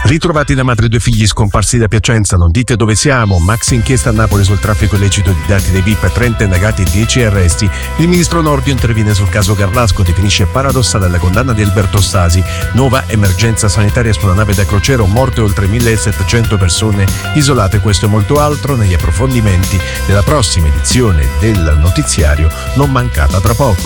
Ritrovati da madre e due figli scomparsi da Piacenza, non dite dove siamo. Max inchiesta a Napoli sul traffico illecito di dati dei VIP, 30 indagati e 10 arresti. Il ministro Nordio interviene sul caso Garlasco, definisce paradossale la condanna di Alberto Stasi. Nuova emergenza sanitaria sulla nave da crociero, morte oltre 1700 persone isolate. Questo e molto altro negli approfondimenti della prossima edizione del notiziario, non mancata tra poco.